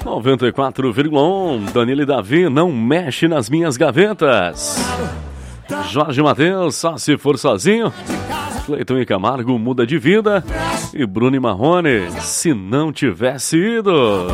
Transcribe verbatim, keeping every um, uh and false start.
noventa e quatro vírgula um, Danilo e Davi, não mexe nas minhas gavetas. Jorge Mateus, só se for sozinho. Cleiton e Camargo, muda de vida. E Bruno e Marrone, se não tivesse ido.